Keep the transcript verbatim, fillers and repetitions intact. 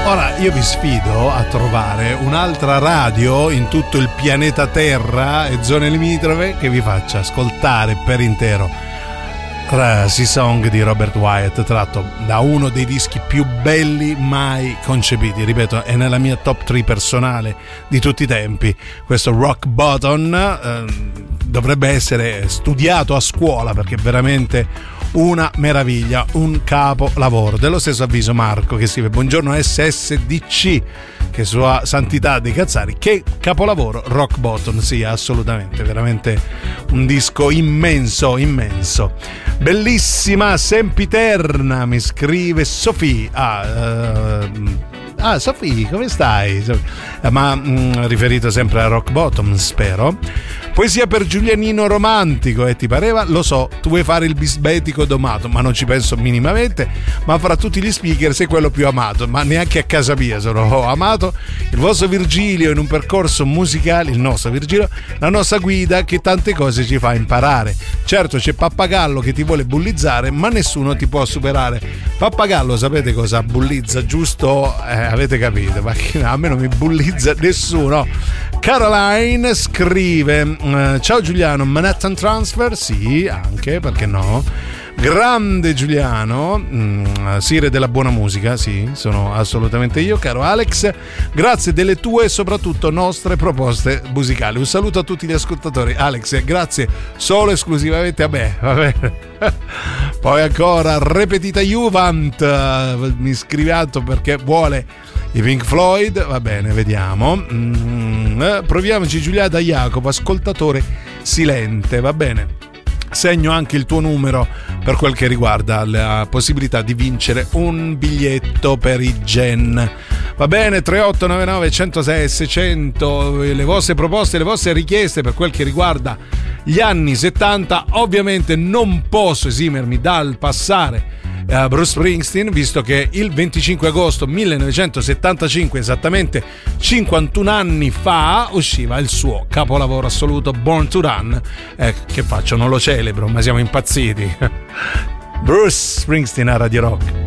Ora io vi sfido a trovare un'altra radio in tutto il pianeta Terra e zone limitrofe che vi faccia ascoltare per intero Sea Song di Robert Wyatt, tratto da uno dei dischi più belli mai concepiti. Ripeto, è nella mia top tre personale di tutti i tempi. Questo Rock Bottom eh, dovrebbe essere studiato a scuola perché è veramente una meraviglia, un capolavoro. Dello stesso avviso Marco che scrive: buongiorno S S D C, che sua santità dei Cazzari, che capolavoro Rock Bottom, sì, assolutamente, veramente un disco immenso, immenso. Bellissima, sempiterna, mi scrive Sofì. Ah, uh, ah Sofì, come stai? Ma mh, riferito sempre a Rock Bottom, spero. Poesia per Giulianino romantico, e eh, ti pareva? Lo so, tu vuoi fare il bisbetico domato, ma non ci penso minimamente, ma fra tutti gli speaker sei quello più amato, ma neanche a casa mia sono amato. Il vostro Virgilio in un percorso musicale, il nostro Virgilio, la nostra guida che tante cose ci fa imparare. Certo c'è Pappagallo che ti vuole bullizzare, ma nessuno ti può superare. Pappagallo sapete cosa bullizza, giusto? Eh, avete capito, ma a me non mi bullizza nessuno. Caroline scrive: uh, ciao Giuliano, Manhattan Transfer? Sì, anche, perché no? Grande Giuliano, mm, Sire della buona musica, sì, sono assolutamente io. Caro Alex, grazie delle tue e soprattutto nostre proposte musicali. Un saluto a tutti gli ascoltatori. Alex, grazie solo esclusivamente a me, va bene? Poi ancora Repetita Juvent, mi scriviamo perché vuole i Pink Floyd, va bene, vediamo. Mm, eh, proviamoci Giulia da Jacopo, ascoltatore silente, va bene. Segno anche il tuo numero per quel che riguarda la possibilità di vincere un biglietto per i Gen. Va bene, tre otto nove nove uno zero sei seicento, le vostre proposte, le vostre richieste per quel che riguarda gli anni settanta. Ovviamente non posso esimermi dal passare Uh, Bruce Springsteen, visto che il venticinque agosto millenovecentosettantacinque, esattamente cinquantuno anni fa, usciva il suo capolavoro assoluto Born to Run. Eh, che faccio? Non lo celebro, ma siamo impazziti. Bruce Springsteen a Radio Rock.